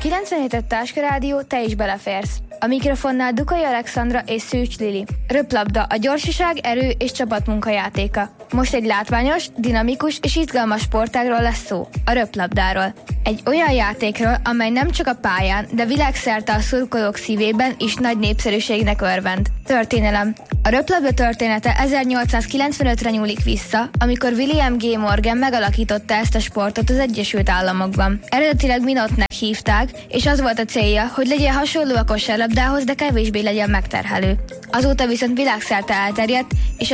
97 Táska Rádió, te is beleférsz. A mikrofonnál Dukai Alexandra és Szűcs Lili. Röplabda, a gyorsaság, erő és csapatmunka játéka. Most egy látványos, dinamikus és izgalmas sportágról lesz szó, a röplabdáról. Egy olyan játékról, amely nem csak a pályán, de világszerte a szurkolók szívében is nagy népszerűségnek örvend. Történelem. A röplabda története 1895-re nyúlik vissza, amikor William G. Morgan megalakította ezt a sportot az Egyesült Államokban. Eredetileg minotnek hívták, és az volt a célja, hogy legyen hasonló a kosárlabdához, de kevésbé legyen megterhelő. Azóta viszont világszerte elterjedt, és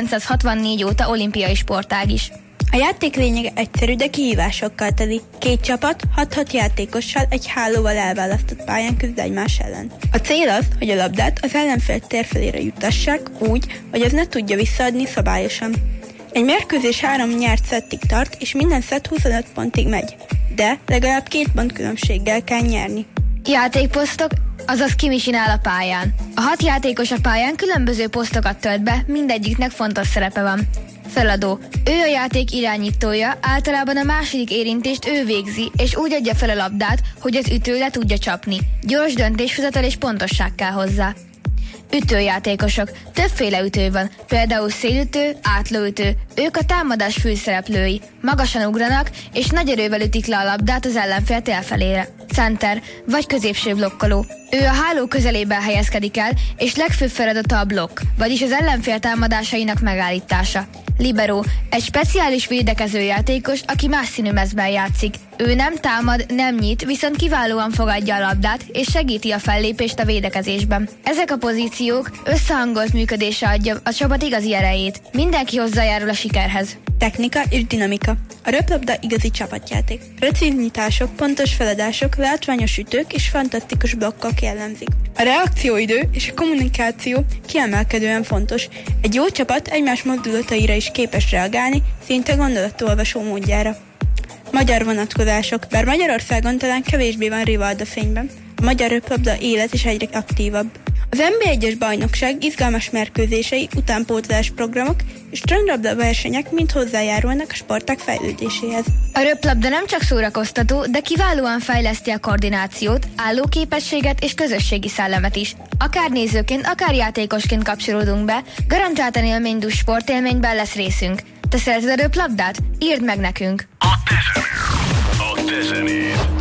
1964 óta olimpiai sportág is. A játék lényege egyszerű, de kihívásokkal teli. 2 csapat 6-6 játékossal egy hálóval elválasztott pályán küzd egymás ellen. A cél az, hogy a labdát az ellenfél térfelére juttassák úgy, hogy az ne tudja visszaadni szabályosan. Egy mérkőzés 3 nyert szettig tart, és minden szett 25 pontig megy. De legalább 2 pont különbséggel kell nyerni. Játékposztok, azaz ki mi csinál a pályán. A 6 játékos a pályán különböző posztokat tölt be, mindegyiknek fontos szerepe van. Feladó. Ő a játék irányítója, általában a második érintést ő végzi, és úgy adja fel a labdát, hogy az ütő le tudja csapni. Gyors döntéshozatal és pontosság kell hozzá. Ütőjátékosok. Többféle ütő van, például szélütő, átlóütő. Ők a támadás főszereplői. Magasan ugranak, és nagy erővel ütik le a labdát az ellenfél térfelére. Center, vagy középső blokkoló. Ő a háló közelében helyezkedik el, és legfőbb feladata a blokk, vagyis az ellenfél támadásainak megállítása. Libero, egy speciális védekező játékos, aki más színű mezben játszik. Ő nem támad, nem nyit, viszont kiválóan fogadja a labdát, és segíti a fellépést a védekezésben. Ezek a pozíciók összehangolt működése adja a csapat igazi erejét. Mindenki hozzájárul a sikerhez. Technika és dinamika. A röplabda igazi csapatjáték. Precíz nyitások, pontos feladások, látványos ütők és fantasztikus blokkok jellemzik. A reakcióidő és a kommunikáció kiemelkedően fontos. Egy jó csapat egymás mozdulataira is képes reagálni, szinte gondolatolvasó módjára. Magyar vonatkozások. Bár Magyarországon talán kevésbé van rivalda fényben, a magyar röplabda élet is egyre aktívabb. Az NB1-es bajnokság izgalmas mérkőzései, utánpótlás programok és strandlabda versenyek mind hozzájárulnak a sportág fejlődéséhez. A röplabda nem csak szórakoztató, de kiválóan fejleszti a koordinációt, állóképességet és közösségi szellemet is. Akár nézőként, akár játékosként kapcsolódunk be, garantáltan élménydús sportélményben lesz részünk. Te szereted a röplabdát? Írd meg nekünk! A te zenéd.